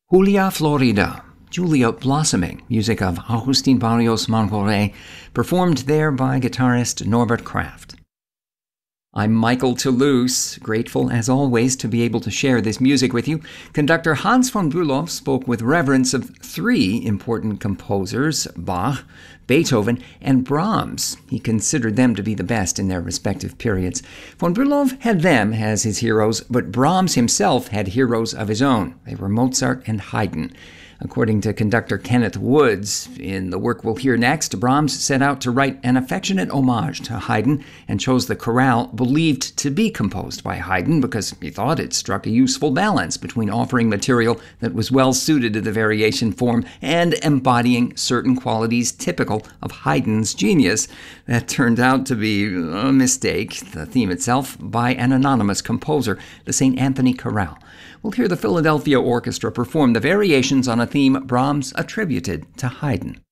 Julia Florida, Julia Blossoming, music of Agustin Barrios Mancoré, performed there by guitarist Norbert Kraft. I'm Michael Toulouse, grateful as always to be able to share this music with you. Conductor Hans von Bülow spoke with reverence of three important composers, Bach, Beethoven, and Brahms. He considered them to be the best in their respective periods. Von Bülow had them as his heroes, but Brahms himself had heroes of his own. They were Mozart and Haydn. According to conductor Kenneth Woods, in the work we'll hear next, Brahms set out to write an affectionate homage to Haydn and chose the chorale believed to be composed by Haydn because he thought it struck a useful balance between offering material that was well suited to the variation form and embodying certain qualities typical of Haydn's genius. That turned out to be a mistake, the theme itself, by an anonymous composer, the St. Anthony Chorale. We'll hear the Philadelphia Orchestra perform the variations on a theme Brahms attributed to Haydn.